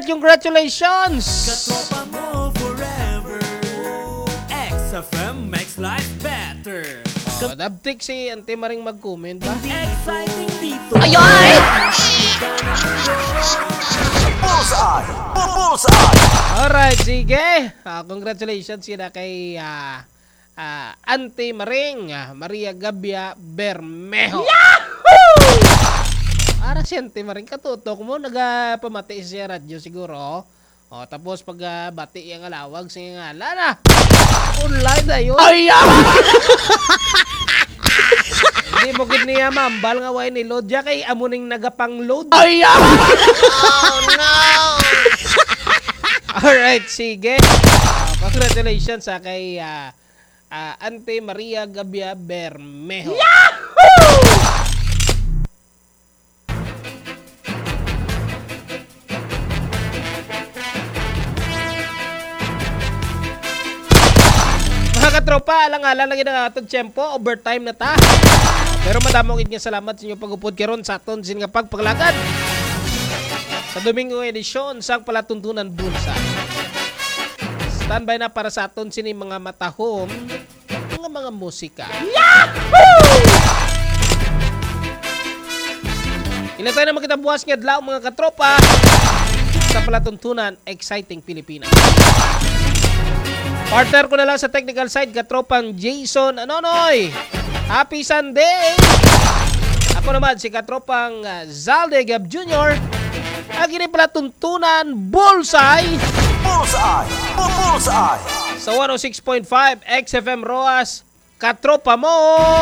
Alright, congratulations! Katropa mo forever. XFM makes life better. Dabtik si Ante Maring mag-comment ba? Exciting dito. Ayan! Bullseye! Bullseye! Alright, sige. Congratulations sila kay Ante Maring, Maria Gabia Bermejo. Yahoo! Para si Ante Maring katutok mo, nagpamati siya radyo siguro. Tapos pag bati yung alawag, sige nga, lana! Online na yun. Ayan! Hindi mo gid niya mambal nga way ni load ya kay amuning nagapang-load. Ayan! Oh no! Alright, sige. Congratulations sa kay Ante Maria Gabia Bermejo. Yahoo! Mga katropa, alang-alang lagi na atong tiyempo, overtime na ta. Pero madamong nga salamat sa inyong pag-upod karon sa aton sin nga pagpaglagad. Sa Domingo edisyon sang palatuntunan bulsa. Standby na para sa aton sini mga matahom mga musika. Yahoo! Ilan tayo na makita buwas nga adlaw mga katropa sa palatuntunan Exciting Pilipinas. Partner ko na lang sa technical side, katropang Jason Anonoy. Happy Sunday! Ako naman si katropang Zalde Gab Jr. Ang ini pala tuntunan Bullseye! Bullseye! Bullseye! Sa 106.5 XFM Roas, katropa mo!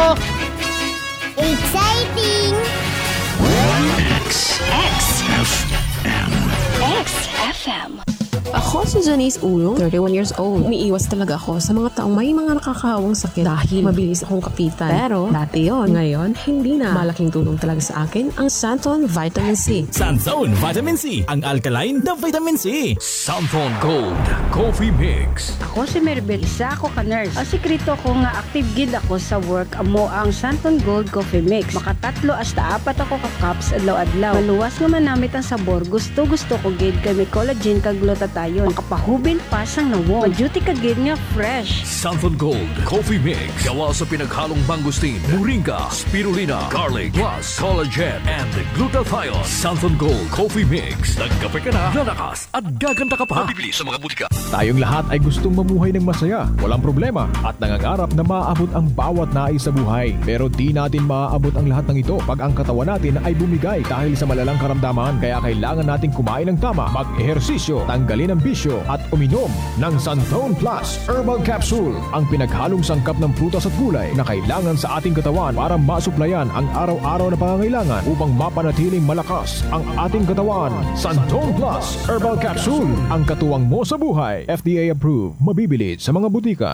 Exciting! XFM. Ako si Janice Ulong, 31 years old. Umiiwas talaga ako sa mga taong may mga nakakahawang sakit dahil mabilis akong kapitan. Pero dati yon, ngayon hindi na. Malaking tulong talaga sa akin ang Santon Vitamin C. Santon Vitamin C, ang alkaline na vitamin C. Santon Gold Coffee Mix. Ako si Maribel, isa ako ka-nurse. Ang sikreto ko nga active gid ako sa work amo ang Santon Gold Coffee Mix. Makatatlo hasta 4 ako ka-cups adlaw-adlaw. Maluwas nga manamit ang sabor. Gusto ko gid kay may collagen kag glutathione. Makapahubin pa sang nawong. Maduty ka gid nga fresh. Santon Gold Coffee Mix. Gawa sa pinaghalong mangustin, moringa, spirulina, garlic, plus collagen and glutathione. Santon Gold Coffee Mix. Nagkape ka na, lalakas at gaganda ka pa. Mabibili sa mga butika. Tayong lahat ay gustong mamuhay ng masaya, walang problema, at nangangarap na maaabot ang bawat nais sa buhay. Pero di natin maaabot ang lahat ng ito pag ang katawan natin ay bumigay dahil sa malalang karamdaman. Kaya kailangan natin kumain ng tama, mag-ehersisyo, tanggalin ang bisyo, at uminom ng Santon Plus Herbal Capsule, ang pinaghalong sangkap ng prutas at gulay na kailangan sa ating katawan para masuplayan ang araw-araw na pangangailangan upang mapanatiling malakas ang ating katawan. Santon Plus Herbal Capsule, ang katuwang mo sa buhay. FDA approved, mabibili sa mga butika.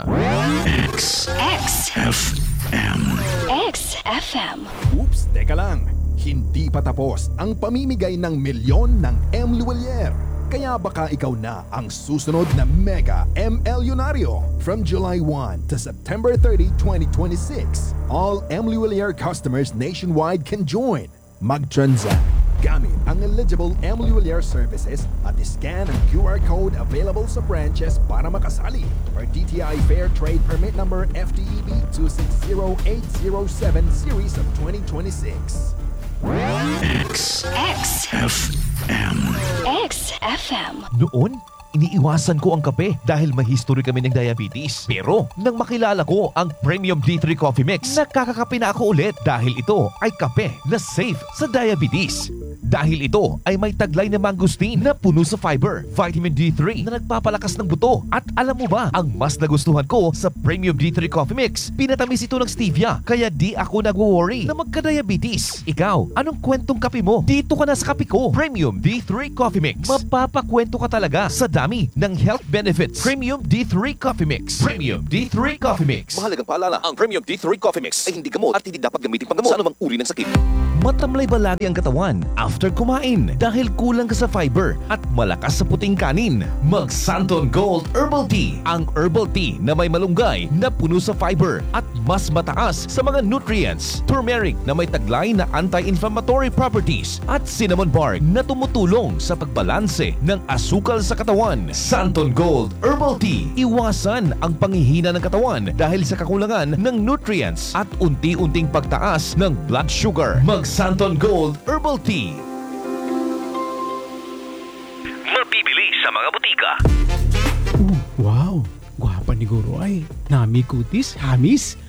XFM. Oops, teka lang. Hindi pa tapos ang pamimigay ng milyon ng M. Luwalier. Kaya baka ikaw na ang susunod na Mega MLyonaryo. From July 1 to September 30, 2026, all M. Luwalier customers nationwide can join. Mag-transact gamit ang eligible M. Luwalier services at scan ang QR code available sa branches para makasali per DTI Fair Trade Permit Number FTEB 260807 Series of 2026. XFM. Noon, iniiwasan ko ang kape dahil may history kami ng diabetes. Pero nang makilala ko ang Premium D3 Coffee Mix, nakakakape na ako ulit dahil ito ay kape na safe sa diabetes. Dahil ito ay may taglay na mangustin na puno sa fiber, vitamin D3 na nagpapalakas ng buto. At alam mo ba, ang mas nagustuhan ko sa Premium D3 Coffee Mix, pinatamis ito ng stevia, kaya di ako nagwo-worry na magka-diabetes. Ikaw, anong kwentong kape mo? Dito ka na sa kape ko, Premium D3 Coffee Mix. Mapapakwento ka talaga sa dami ng health benefits. Premium D3 Coffee Mix. Premium D3 Coffee Mix. Mahalagang paalala, ang Premium D3 Coffee Mix ay hindi gamot at hindi dapat gamitin panggamot sa anumang uri ng sakit. Matamlay ba lagi ang katawan after kumain dahil kulang ka sa fiber at malakas sa puting kanin? Mag Santon Gold Herbal Tea. Ang herbal tea na may malunggay na puno sa fiber at mas mataas sa mga nutrients. Turmeric na may taglay na anti-inflammatory properties at cinnamon bark na tumutulong sa pagbalanse ng asukal sa katawan. Santon Gold Herbal Tea. Iwasan ang panghihina ng katawan dahil sa kakulangan ng nutrients at unti-unting pagtaas ng blood sugar. Mag Santon Gold Herbal Tea. Mabibili sa mga butika. Wow, gwapa ni Guro ay. Nami kutis, hamis.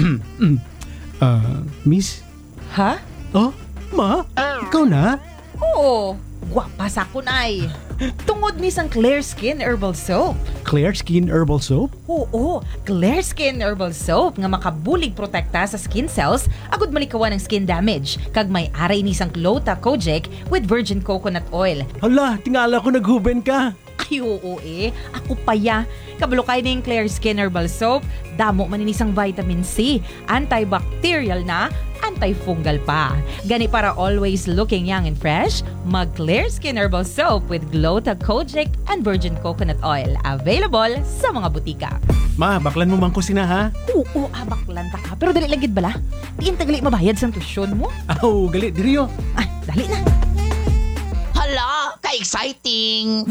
Miss? Ha? Oh, ma? Ikaw na? Oo, gwapa sa kunay. Tungod ni sang Clear Skin Herbal Soap. Clear Skin Herbal Soap? Oo, Clear Skin Herbal Soap nga makabulig protekta sa skin cells agud malikawan ng skin damage kag may aray ni sang Clota Kojic with virgin coconut oil. Hala, tingala ko naghuben ka. Ay oo ako paya. Kabalo kay ning Clear Skin Herbal Soap, damo man ini sang vitamin C, antibacterial na, antifungal pa. Gani para always looking young and fresh, mag Clear Skin Herbal Soap with Glota Kojic and virgin coconut oil. Available sa mga butika. Ma, baklan mo man ko sina ha? Oo, baklan ta ka. Pero dali lagid bala. Diin tagali mabayad sa tusyon mo. Aw, gali diriyo. Dali na. Hala, ka-exciting!